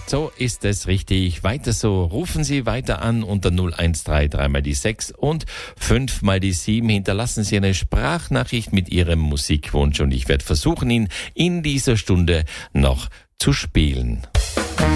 So ist es richtig. Weiter so. Rufen Sie weiter an unter 013 3 mal die 6 und 5 mal die 7. Hinterlassen Sie eine Sprachnachricht mit Ihrem Musikwunsch und ich werde versuchen, ihn in dieser Stunde noch zu spielen.